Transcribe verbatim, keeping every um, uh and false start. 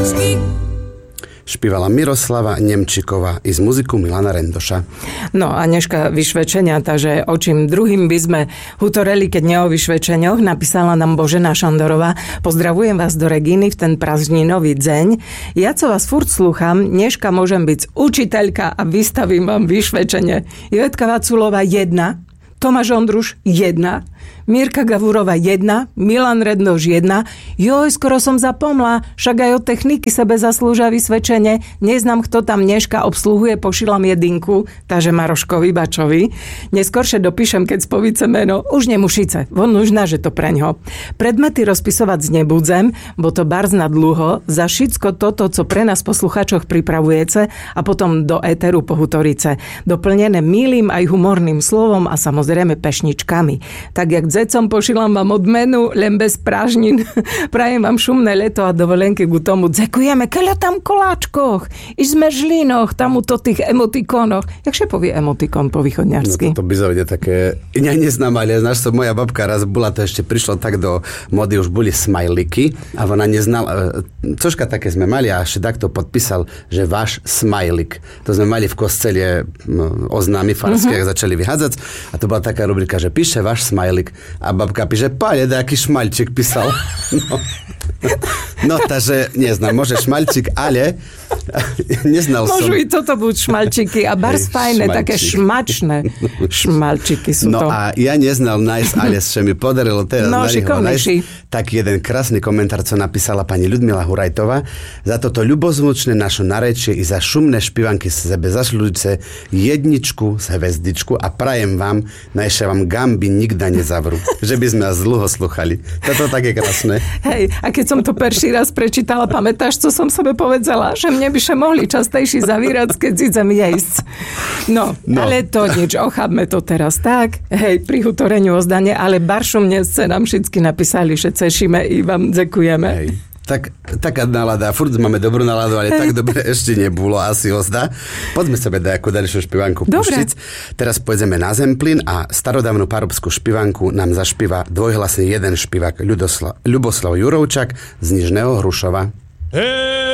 Špívala Miroslava Nemčiková i z muziku Milana Rendoša. No a dneška vyšvečenia, takže o čím druhým by sme hutoreli, keď nie o vyšvečeniach, napísala nám Božena Šandorová. Pozdravujem vás do Regíny v ten prázdninový deň. Ja, co vás furt slúcham, dneška môžem byť učiteľka a vystavím vám vyšvečenie. Jovetka Vaculová jedna, Tomáš Ondruš jedna, Mirka Gavúrová jedna, Milan Rendoš jedna. Joj, skoro som zapomla, však aj od techniky sebe zaslúžia vysvedčenie. Neznám, kto tam dneška obsluhuje, pošilam jedinku, takže Maroškovi Bačovi. Neskôršie dopíšem, keď spovíce meno, už nemušice, von užná, že to preňho. Predmety rozpisovať znebudzem, bo to barzna dlho, za všetko toto, co pre nás posluchačoch pripravujete a potom do éteru pohutorice. Doplnené milým aj humorným slovom a samozrejme pešničkami. Tak jak zecom pošilam vám odmenu, len bez prážnin. Prajem vám šumné leto a dovolenky ku tomu. Dzekujeme, keľa tam koláčkoch, i sme žlínoch, tam u to tých emotikónoch. Jakže povie emotikon po východňarsky? No to by zavede také, ja neznám, ale znaš, so moja babka raz bola, to ešte prišlo tak do mody, už boli smajliky a ona neznala, cožka také sme mali a ešte takto podpísal, že váš smajlik. To sme mali v kostele oznámy farské, uh-huh. jak začali vyhádzať a to bola taká rubrika, že píše váš smajlik. A babka píše, páne, nejaký šmaľčík písal. No, no takže neznám, môže šmaľčík, ale neznal Môžu som. Môžu i toto buď šmaľčíky a bars fajné, také šmačné šmaľčíky sú no to. No a ja neznal nájsť, ale že mi podarilo teraz no, na neho nájsť tak jeden krásny komentár, co napísala pani Ľudmila Hurajtová. Za toto ľubozvučné naše narečie i za šumné špivanky sebe zašľujúce jedničku z hvezdičku a prajem vám, najšie vám gamby nikda nezavrú. Že by sme vás dlho sluchali. Toto také krásne. Hej, a keď som to prvý raz prečítala, pamätáš, co som sebe povedzala? Že mne by še mohli častejší zavírať, keď idem jesť. No, no, ale to nič, ochápme to teraz tak. Hej, pri hutoreniu ozdanie, ale baršumne ste nám všetky napísali, že cešíme i vám ďakujeme. Hej. Tak, taká nálada, furt máme dobrú náladu, ale tak dobre ešte nebolo, asi ozda. Poďme sebe nejakú ďalšiu špivanku puštiť. Teraz pôjdeme na Zemplín a starodávnu parobskú špivanku nám zašpiva dvojhlasný jeden špivák Ľuboslav Jurovčak z Nižného Hrušova. Hey!